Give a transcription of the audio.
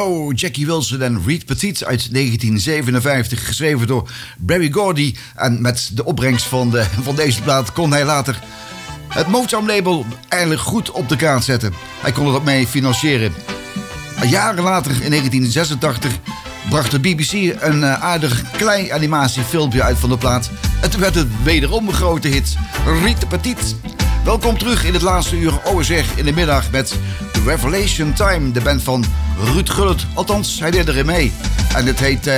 Go, Jackie Wilson en Reed Petit uit 1957. Geschreven door Berry Gordy. En met de opbrengst van deze plaat kon hij later het Motown-label eigenlijk goed op de kaart zetten. Hij kon er ook mee financieren. Jaren later, in 1986, bracht de BBC een aardig klein animatiefilmpje uit van de plaat. En toen werd het wederom een grote hit. Reed Petit. Welkom terug in het laatste uur OSR in de middag met The Revelation Time. De band van Ruud Gullit. Althans, hij deed erin mee. En het heet